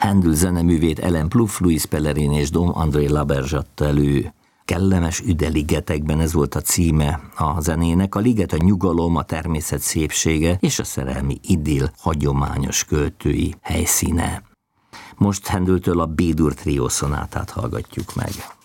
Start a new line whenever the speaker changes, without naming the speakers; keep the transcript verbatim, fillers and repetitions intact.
Händel zeneművét Ellen Plouffe, Louis Pellerin és Dom André Laberge adta elő. Kellemes üde ligetekben, ez volt a címe a zenének. A liget a nyugalom, a természet szépsége és a szerelmi idill hagyományos költői helyszíne. Most Händeltől a B-dur trió szonátát hallgatjuk meg.